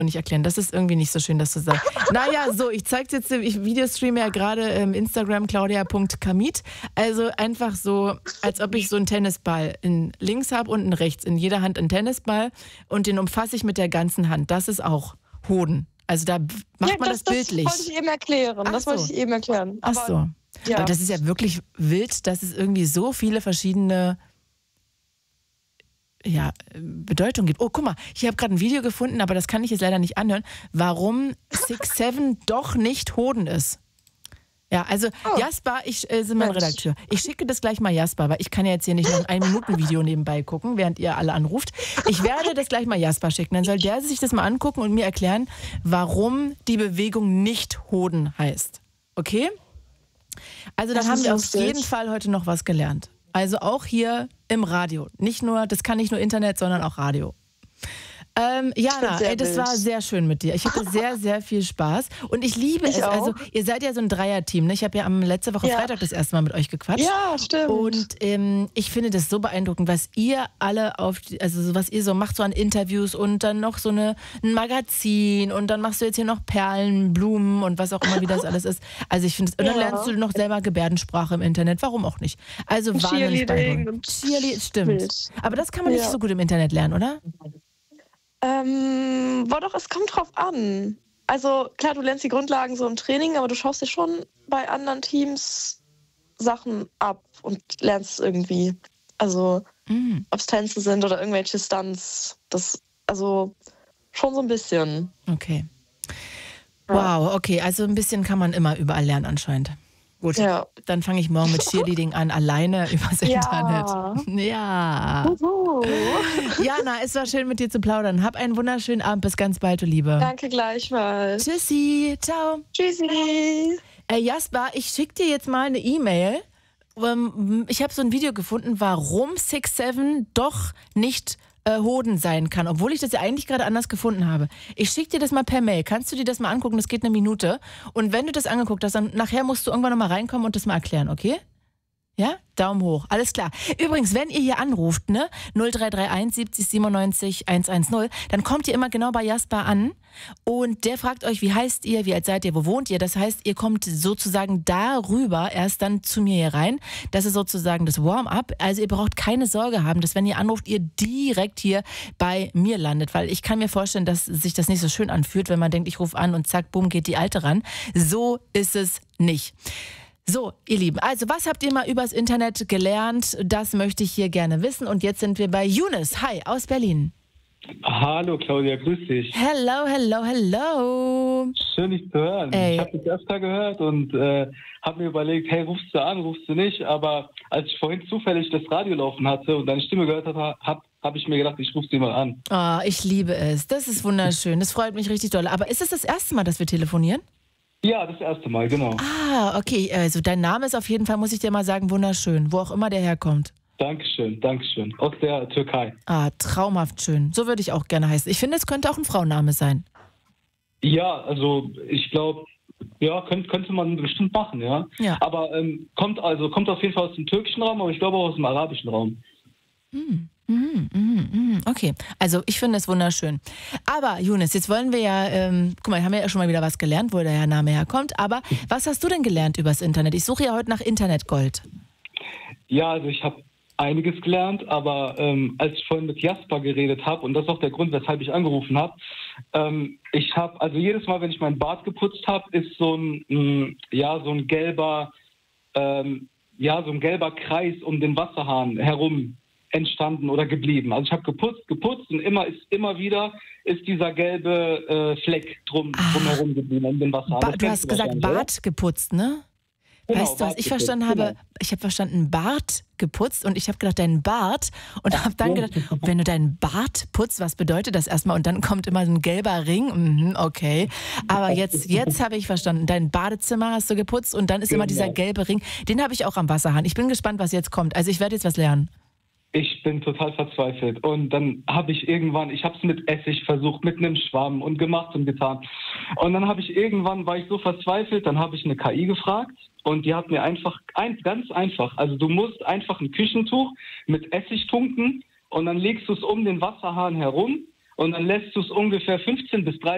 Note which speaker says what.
Speaker 1: und nicht erklären. Das ist irgendwie nicht so schön, dass du sagst. Naja, so, ich zeige jetzt, ich Videostreame ja gerade Instagram claudia.kamit. Also einfach so, als ob ich so einen Tennisball links habe und einen rechts. In jeder Hand einen Tennisball und den umfasse ich mit der ganzen Hand. Das ist auch Hoden. Also da macht man das bildlich.
Speaker 2: Das wollte ich eben erklären.
Speaker 1: Ach so.
Speaker 2: Ja.
Speaker 1: Aber das ist ja wirklich wild, dass es irgendwie so viele verschiedene Bedeutung gibt. Oh, guck mal, ich habe gerade ein Video gefunden, aber das kann ich jetzt leider nicht anhören, warum 6'7 doch nicht Hoden ist. Ja, also Jasper, ich bin mein Redakteur. Ich schicke das gleich mal Jasper, weil ich kann ja jetzt hier nicht noch ein 1-Minuten-Video nebenbei gucken, während ihr alle anruft. Ich werde das gleich mal Jasper schicken. Dann soll der sich das mal angucken und mir erklären, warum die Bewegung nicht Hoden heißt. Okay? Also dann haben wir auf jeden Fall heute noch was gelernt. Also auch hier im Radio. Das kann nicht nur Internet, sondern auch Radio. Jana, das war sehr schön mit dir. Ich hatte sehr, sehr viel Spaß. Und ich liebe es.
Speaker 2: Auch.
Speaker 1: Also, ihr seid ja so ein Dreierteam. Ne? Ich habe ja letzte Woche Freitag das erste Mal mit euch gequatscht.
Speaker 2: Ja, stimmt.
Speaker 1: Und ich finde das so beeindruckend, was ihr alle was ihr so macht, so an Interviews und dann noch so ein Magazin und dann machst du jetzt hier noch Perlen, Blumen und was auch immer, wie das alles ist. Also ich finde es, und dann lernst du noch selber Gebärdensprache im Internet. Warum auch nicht? Also wahnsinnig beeindruckend. Cheerleading, stimmt. Aber das kann man nicht so gut im Internet lernen, oder?
Speaker 2: Doch, es kommt drauf an. Also klar, du lernst die Grundlagen so im Training, aber du schaust dir schon bei anderen Teams Sachen ab und lernst irgendwie. Also ob es Tänze sind oder irgendwelche Stunts. Also schon so ein bisschen.
Speaker 1: Okay. Wow, okay, also ein bisschen kann man immer überall lernen anscheinend. Gut, dann fange ich morgen mit Cheerleading an, alleine übers Internet. Ja. Jana, es war schön mit dir zu plaudern. Hab einen wunderschönen Abend. Bis ganz bald, du Liebe.
Speaker 2: Danke gleichfalls.
Speaker 1: Tschüssi. Ciao.
Speaker 2: Tschüssi.
Speaker 1: Jasper, ich schicke dir jetzt mal eine E-Mail. Ich habe so ein Video gefunden, warum 6'7 doch nicht Hoden sein kann, obwohl ich das ja eigentlich gerade anders gefunden habe. Ich schicke dir das mal per Mail. Kannst du dir das mal angucken? Das geht 1 Minute. Und wenn du das angeguckt hast, dann nachher musst du irgendwann nochmal reinkommen und das mal erklären, okay? Ja? Daumen hoch. Alles klar. Übrigens, wenn ihr hier anruft, 0331 70 97 110, dann kommt ihr immer genau bei Jasper an und der fragt euch, wie heißt ihr, wie alt seid ihr, wo wohnt ihr? Das heißt, ihr kommt sozusagen darüber erst dann zu mir hier rein. Das ist sozusagen das Warm-up. Also ihr braucht keine Sorge haben, dass wenn ihr anruft, ihr direkt hier bei mir landet, weil ich kann mir vorstellen, dass sich das nicht so schön anfühlt, wenn man denkt, ich rufe an und zack, bumm, geht die Alte ran. So ist es nicht. So, ihr Lieben, also was habt ihr mal übers Internet gelernt? Das möchte ich hier gerne wissen. Und jetzt sind wir bei Younes. Hi, aus Berlin.
Speaker 3: Hallo Claudia, grüß dich.
Speaker 1: Hello, hello, hello.
Speaker 3: Schön, dich zu hören. Ich habe dich öfter gehört und habe mir überlegt, hey, rufst du an, rufst du nicht? Aber als ich vorhin zufällig das Radio laufen hatte und deine Stimme gehört habe ich mir gedacht, ich rufe sie mal an.
Speaker 1: Oh, ich liebe es. Das ist wunderschön. Das freut mich richtig doll. Aber ist es das erste Mal, dass wir telefonieren?
Speaker 3: Ja, das erste Mal, genau.
Speaker 1: Ah, okay. Also dein Name ist auf jeden Fall, muss ich dir mal sagen, wunderschön. Wo auch immer der herkommt.
Speaker 3: Dankeschön, Dankeschön. Aus der Türkei.
Speaker 1: Ah, traumhaft schön. So würde ich auch gerne heißen. Ich finde, es könnte auch ein Frauenname sein.
Speaker 3: Ja, also ich glaube, ja, könnte man bestimmt machen, ja. Aber kommt auf jeden Fall aus dem türkischen Raum, aber ich glaube auch aus dem arabischen Raum.
Speaker 1: Okay, also ich finde es wunderschön. Aber Younes, jetzt wollen wir ja, guck mal, haben wir ja schon mal wieder was gelernt, wo der Name herkommt. Aber was hast du denn gelernt übers Internet? Ich suche ja heute nach Internetgold.
Speaker 3: Ja, also ich habe einiges gelernt, aber als ich vorhin mit Jasper geredet habe, und das ist auch der Grund, weshalb ich angerufen habe, ich habe, also jedes Mal, wenn ich meinen Bart geputzt habe, ist so ein gelber Kreis um den Wasserhahn herum entstanden oder geblieben. Also ich habe geputzt und immer wieder ist dieser gelbe Fleck drumherum geblieben um den Wasserhahn.
Speaker 1: Du hast gesagt Bart geputzt, ne?
Speaker 3: Genau,
Speaker 1: weißt du, was ich verstanden habe? Genau. Ich habe verstanden Bart geputzt und ich habe gedacht, deinen Bart und habe dann gedacht, wenn du deinen Bart putzt, was bedeutet das erstmal? Und dann kommt immer so ein gelber Ring. Okay. Aber jetzt habe ich verstanden, dein Badezimmer hast du geputzt und dann ist immer dieser gelbe Ring. Den habe ich auch am Wasserhahn. Ich bin gespannt, was jetzt kommt. Also ich werde jetzt was lernen.
Speaker 3: Ich bin total verzweifelt. Und dann habe ich es mit Essig versucht, mit einem Schwamm und gemacht und getan. Und dann war ich so verzweifelt, dann habe ich eine KI gefragt und die hat mir ganz einfach, also du musst einfach ein Küchentuch mit Essig tunken und dann legst du es um den Wasserhahn herum und dann lässt du es ungefähr 15 bis 30